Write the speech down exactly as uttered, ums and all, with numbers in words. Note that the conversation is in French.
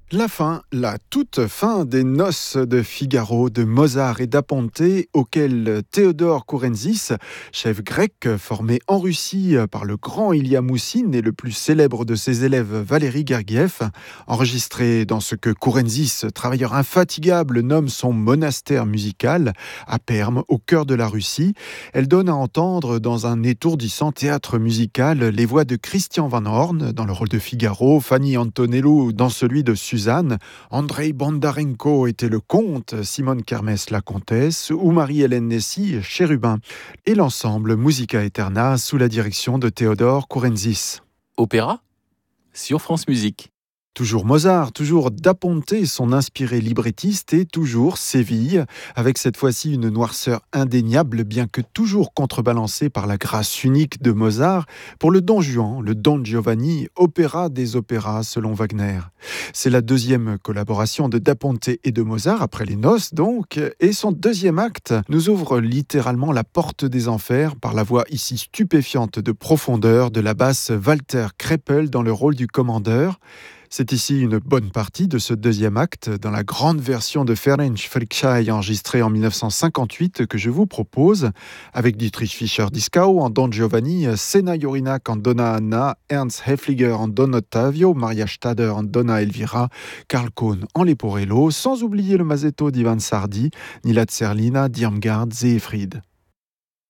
La fin, la toute fin des noces de Figaro de Mozart et d'Aponte, auquel Théodore Kourenzis, chef grec formé en Russie par le grand Ilya Moussine et le plus célèbre de ses élèves Valéry Gergiev, enregistré dans ce que Kourenzis, travailleur infatigable, nomme son monastère musical, à Perm, au cœur de la Russie, elle donne à entendre dans un étourdissant théâtre musical les voix de Christian Van Horn dans le rôle de Figaro, Fanny Antonello dans celui de Suzanne, Andrei Bondarenko était le comte, Simone Kermès la comtesse ou Marie-Hélène Nessy chérubin. Et l'ensemble Musica Eterna sous la direction de Théodore Kourenzis. Opéra sur France Musique. Toujours Mozart, toujours d'Aponte, son inspiré librettiste, et toujours Séville, avec cette fois-ci une noirceur indéniable, bien que toujours contrebalancée par la grâce unique de Mozart, pour le Don Juan, le Don Giovanni, opéra des opéras selon Wagner. C'est la deuxième collaboration de d'Aponte et de Mozart, après les noces donc, et son deuxième acte nous ouvre littéralement la porte des enfers par la voix ici stupéfiante de profondeur de la basse Walter Kreppel dans le rôle du commandeur. C'est ici une bonne partie de ce deuxième acte dans la grande version de Ferenc Fricsay enregistrée en dix-neuf cent cinquante-huit que je vous propose, avec Dietrich Fischer-Dieskau en Don Giovanni, Sena Jorinak en Donna Anna, Ernst Häfliger en Don Ottavio, Maria Stader en Donna Elvira, Karl Kohn en Leporello, sans oublier le mazzetto d'Ivan Sardi, ni la Zerlina d'Irmgard Seefried.